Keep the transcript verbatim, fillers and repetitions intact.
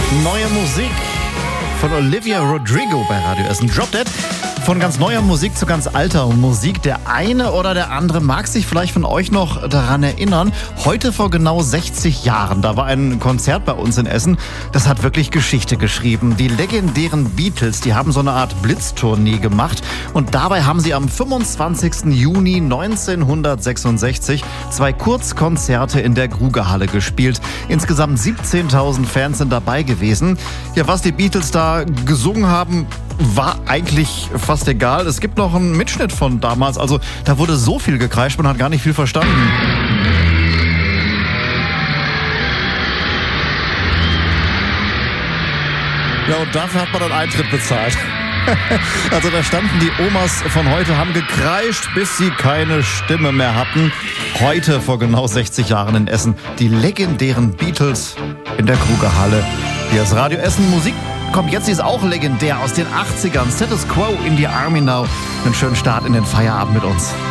Neue Musik von Olivia Rodrigo bei Radio Essen. Drop Dead. Von ganz neuer Musik zu ganz alter Musik. Der eine oder der andere mag sich vielleicht von euch noch daran erinnern. Heute vor genau sechzig Jahren, da war ein Konzert bei uns in Essen. Das hat wirklich Geschichte geschrieben. Die legendären Beatles, die haben so eine Art Blitztournee gemacht. Und dabei haben sie am fünfundzwanzigsten Juni neunzehnhundertsechsundsechzig zwei Kurzkonzerte in der Grugehalle gespielt. Insgesamt siebzehntausend Fans sind dabei gewesen. Ja, was die Beatles da gesungen haben, war eigentlich fast egal. Es gibt noch einen Mitschnitt von damals. Also da wurde so viel gekreischt, man hat gar nicht viel verstanden. Ja, und dafür hat man dann Eintritt bezahlt. Also da standen die Omas von heute, haben gekreischt, bis sie keine Stimme mehr hatten. Heute vor genau sechzig Jahren in Essen die legendären Beatles in der Grugehalle. Hier ist Radio Essen Musik. Kommt jetzt, die ist auch legendär aus den achtzigern. Status Quo in the Army Now. Einen schönen Start in den Feierabend mit uns.